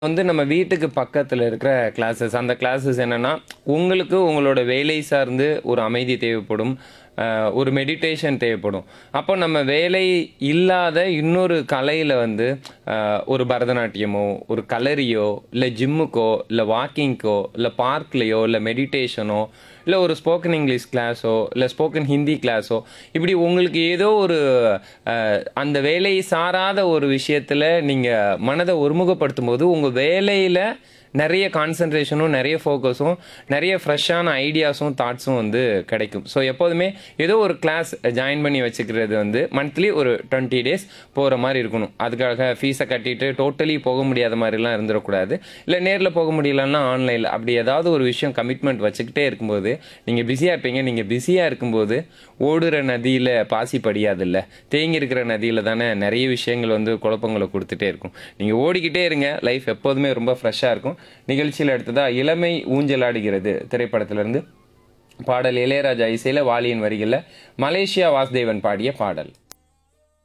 வந்து நம்ம வீட்டுக்கு பக்கத்துல இருக்கிற கிளாஸஸ். அந்த கிளாஸஸ் என்னன்னா, உங்களுக்கு உங்களோட வேலை சார்ந்து ஒரு அமைதி தேவைப்படும். ஒரு மெடிடேஷன் தேவைப்படும். அப்போ நம்ம வேலை இல்லாத இன்னொரு கலையில வந்து ஒரு பரதநாட்டியமோ, ஒரு களரியோ, இல்ல ஜிம்முக்கோ, இல்ல வாக்கிங்க்கோ, இல்ல பார்க்லயோ, இல்ல மெடிடேஷனோ, இல்ல ஒரு ஸ்போக்கன் இங்கிலீஷ் கிளாஸோ, இல்ல ஸ்போக்கன் ஹிந்தி கிளாஸோ, இப்படி உங்களுக்கு ஏதோ ஒரு அந்த வேலை சாராத ஒரு விஷயத்துல நீங்க மனத ஒருமுகப்படுத்தும்போது, உங்க வேலையில நெறைய கான்சன்ட்ரேஷனும், நெறைய ஃபோக்கஸும், நெறைய ஃப்ரெஷ்ஷான ஐடியாஸும், தாட்ஸும் வந்து கிடைக்கும். ஸோ எப்போதுமே ஏதோ ஒரு கிளாஸ் ஜாயின் பண்ணி வச்சுக்கிறது வந்து மந்த்லி ஒரு 20 டேஸ் போற மாரி இருக்கணும். அதுக்காக ஃபீஸ கட்டிட்டு டோட்டலி போக முடியாத மாரிலாம் இருந்துறக்கூடாது. இல்ல நேர்ல போக முடியலன்னா ஆன்லைன்ல அப்படி ஏதாவது ஒரு விஷயம் கமிட்மெண்ட் வச்சுக்கிட்டே இருக்கும்போது, நீங்க பிஸியா இருப்பீங்க. நீங்க பிஸியா இருக்கும்போது, ஓடுற நதியில பாசி படியாதுல்ல. தேங்கி இருக்கிற நதியில தானே நெறைய விஷயங்கள் வந்து குழப்பங்கள குடுத்துட்டே இருக்கும். நீங்க ஓடிக்கிட்டே இருங்க. லைஃப் எப்போதுமே ரொம்ப ஃப்ரெஷ்ஷா இருக்கும். நிகழ்ச்சியில அடுத்ததா இளமை ஊஞ்சலாடுகிறது திரைப்படத்திலிருந்து பாடல் இளையராஜா இசையில வாலியின் வரிகள்ல மலேசியா வாசுதேவன் பாடிய பாடல்.